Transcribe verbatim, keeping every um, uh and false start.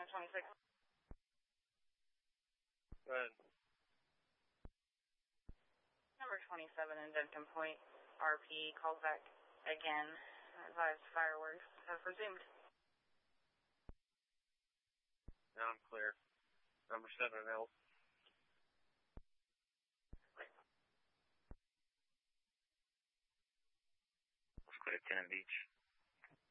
twenty-six. Go ahead. Number twenty-seven in Denton Point, R P calls back again. Advised fireworks have resumed. Now I'm clear. Number seven, L. Let's go to Tenant Beach.